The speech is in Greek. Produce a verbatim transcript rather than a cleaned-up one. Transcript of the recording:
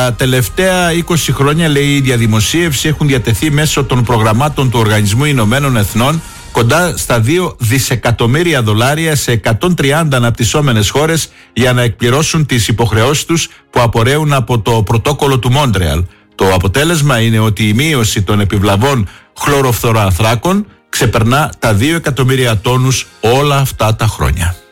Τα τελευταία είκοσι χρόνια, λέει η ίδια δημοσίευση, έχουν διατεθεί μέσω των προγραμμάτων του Οργανισμού Ηνωμένων Εθνών κοντά στα δύο δισεκατομμύρια δολάρια σε εκατόν τριάντα αναπτυσσόμενες χώρες για να εκπληρώσουν τις υποχρεώσεις τους που απορρέουν από το πρωτόκολλο του Μόντρεαλ. Το αποτέλεσμα είναι ότι η μείωση των επιβλαβών χλωροφθοροανθράκων ξεπερνά τα δύο εκατομμύρια τόνους όλα αυτά τα χρόνια.